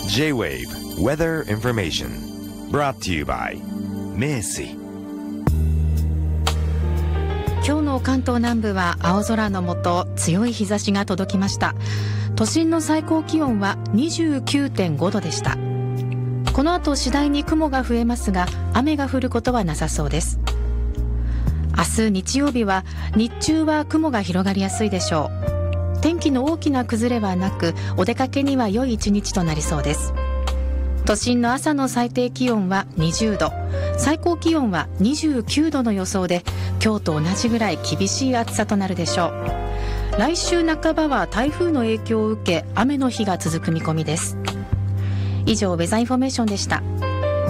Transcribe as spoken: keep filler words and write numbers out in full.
J-Wave Weather Information brought to you by 名水。 今日の関東南部は青空の下、強い日差しが届きました。都心の最高気温は にじゅうきゅうてんごどでした。この後次第に雲が増えますが、雨が降ることはなさそうです。明日日曜日は日中は雲が広がりやすいでしょう。天気の大きな崩れはなく、お出かけには良い一日となりそうです。都心の朝の最低気温はにじゅうど、最高気温はにじゅうきゅうどの予想で、今日と同じぐらい厳しい暑さとなるでしょう。来週半ばは台風の影響を受け、雨の日が続く見込みです。以上、ウェザーインフォメーションでした。